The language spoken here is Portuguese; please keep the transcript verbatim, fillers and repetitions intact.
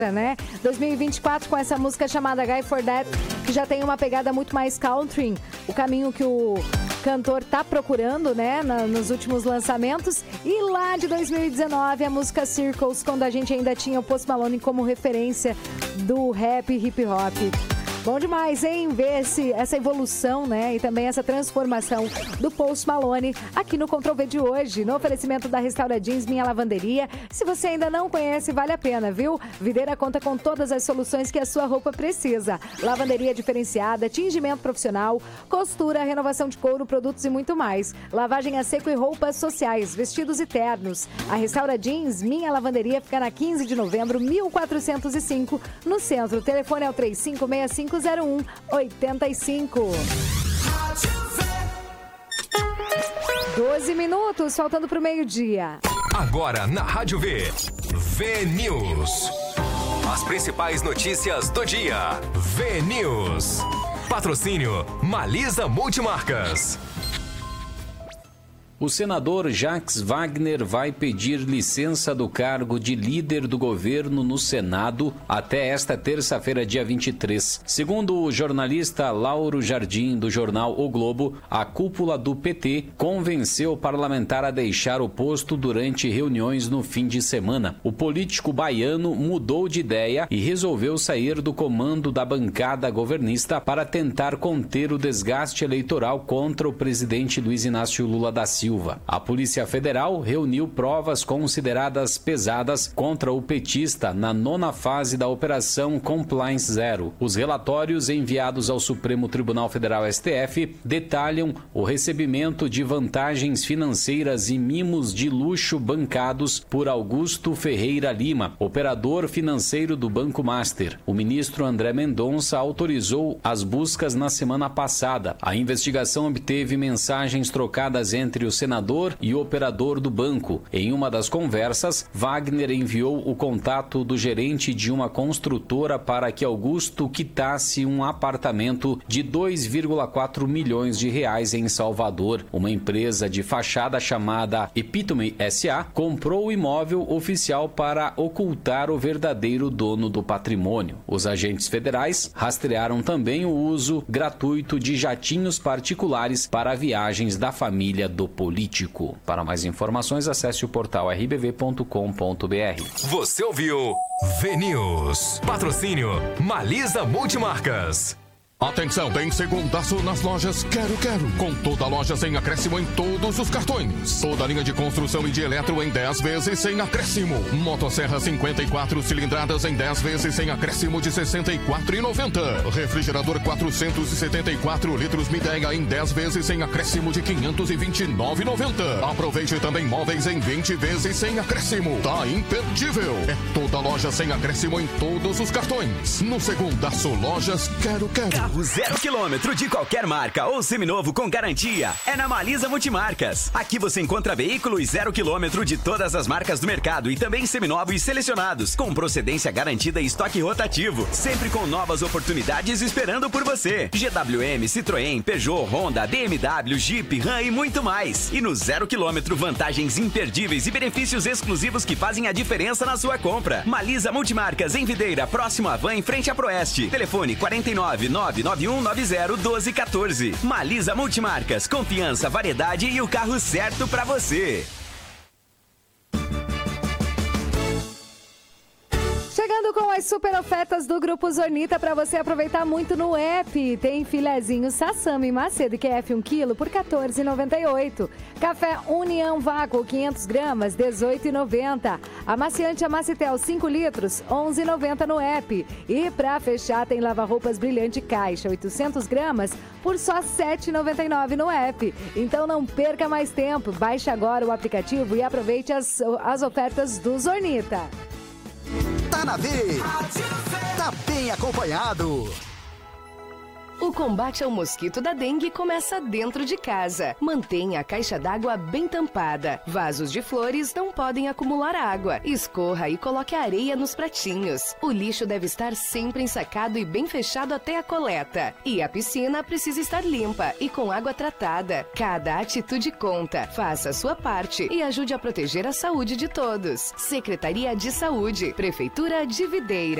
né? dois mil e vinte e quatro com essa música chamada Guy for That, que já tem uma pegada muito mais country, o caminho que o cantor tá procurando, né, na, nos últimos lançamentos. E lá de dois mil e dezenove, a música Circles, quando a gente ainda tinha o Post Malone como referência do rap e hip hop. Bom demais, hein? Ver esse, essa evolução, né? E também essa transformação do Post Malone aqui no Control V de hoje, no oferecimento da Restaura Jeans, Minha Lavanderia. Se você ainda não conhece, vale a pena, viu? Videira conta com todas as soluções que a sua roupa precisa. Lavanderia diferenciada, tingimento profissional, costura, renovação de couro, produtos e muito mais. Lavagem a seco e roupas sociais, vestidos e ternos. A Restaura Jeans, Minha Lavanderia, fica na quinze de novembro, mil quatrocentos e cinco, no centro. O telefone é o três cinco seis cinco zero um oito cinco. doze minutos, faltando para o meio-dia. Agora na Rádio V, V News. As principais notícias do dia. V News. Patrocínio Malisa Multimarcas. O senador Jacques Wagner vai pedir licença do cargo de líder do governo no Senado até esta terça-feira, dia vinte e três. Segundo o jornalista Lauro Jardim, do jornal O Globo, a cúpula do P T convenceu o parlamentar a deixar o posto durante reuniões no fim de semana. O político baiano mudou de ideia e resolveu sair do comando da bancada governista para tentar conter o desgaste eleitoral contra o presidente Luiz Inácio Lula da Silva. A Polícia Federal reuniu provas consideradas pesadas contra o petista na nona fase da Operação Compliance Zero. Os relatórios enviados ao Supremo Tribunal Federal S T F detalham o recebimento de vantagens financeiras e mimos de luxo bancados por Augusto Ferreira Lima, operador financeiro do Banco Master. O ministro André Mendonça autorizou as buscas na semana passada. A investigação obteve mensagens trocadas entre os senador e o operador do banco. Em uma das conversas, Wagner enviou o contato do gerente de uma construtora para que Augusto quitasse um apartamento de dois vírgula quatro milhões de reais em Salvador. Uma empresa de fachada chamada Epitome S A comprou o imóvel oficial para ocultar o verdadeiro dono do patrimônio. Os agentes federais rastrearam também o uso gratuito de jatinhos particulares para viagens da família do político. Para mais informações, acesse o portal r b v ponto com ponto b r. Você ouviu V News. Patrocínio Malisa Multimarcas. Atenção, tem segundaço nas lojas Quero Quero. Com toda a loja sem acréscimo em todos os cartões. Toda a linha de construção e de eletro em dez vezes sem acréscimo. Motosserra cinquenta e quatro cilindradas em dez vezes sem acréscimo de sessenta e quatro reais e noventa centavos. Refrigerador quatrocentos e setenta e quatro litros Midea em dez vezes sem acréscimo de quinhentos e vinte e nove reais e noventa centavos. Aproveite também móveis em vinte vezes sem acréscimo. Tá imperdível. É toda a loja sem acréscimo em todos os cartões. No segundaço, lojas Quero Quero. Zero quilômetro de qualquer marca ou seminovo com garantia é na Malisa Multimarcas. Aqui você encontra veículos zero quilômetro de todas as marcas do mercado e também seminovos selecionados, com procedência garantida e estoque rotativo, sempre com novas oportunidades esperando por você. G W M, Citroën, Peugeot, Honda, B M W, Jeep, Ram e muito mais. E no zero quilômetro, vantagens imperdíveis e benefícios exclusivos que fazem a diferença na sua compra. Malisa Multimarcas em Videira, próximo à Van, em frente à Proeste. Telefone quatro nove nove nove um nove zero um dois um quatro. Malisa Multimarcas, confiança, variedade e o carro certo pra você. Chegando com as super ofertas do Grupo Zornita para você aproveitar muito no app. Tem filezinho Sassami Macedo Q F um quilo por quatorze reais e noventa e oito centavos. Café União Vácuo quinhentas gramas, dezoito reais e noventa centavos. Amaciante Amacitel cinco litros, onze reais e noventa centavos no app. E para fechar tem lava-roupas Brilhante Caixa oitocentas gramas por só sete reais e noventa e nove centavos no app. Então não perca mais tempo. Baixe agora o aplicativo e aproveite as, as ofertas do Zornita. Tá na V, tá bem acompanhado. O combate ao mosquito da dengue começa dentro de casa. Mantenha a caixa d'água bem tampada. Vasos de flores não podem acumular água. Escorra e coloque a areia nos pratinhos. O lixo deve estar sempre ensacado e bem fechado até a coleta. E a piscina precisa estar limpa e com água tratada. Cada atitude conta. Faça a sua parte e ajude a proteger a saúde de todos. Secretaria de Saúde, Prefeitura de Videira.